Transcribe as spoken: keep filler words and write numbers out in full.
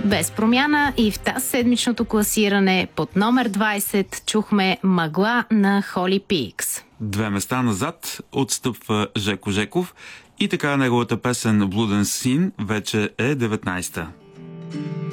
Без промяна и в тази седмичното класиране под номер двайсет чухме "Мъгла" на Холи Пикс. Две места назад отстъпва Жеко Жеков и така неговата песен "Блуден син" вече е деветнайсета.